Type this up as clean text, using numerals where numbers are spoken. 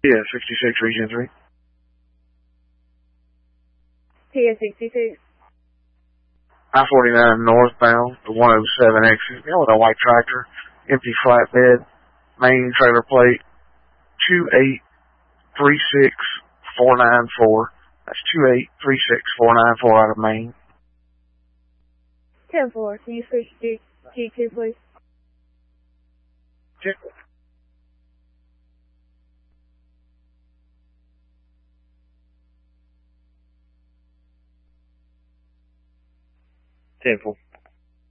Yeah, 66 Region 3. TS66. I-49 northbound, the 107 exit. With a white tractor, empty flatbed, main trailer plate, 2836494. That's 2836494 out of Maine. 10-4. Can you switch to G2, please? Check. 10-4.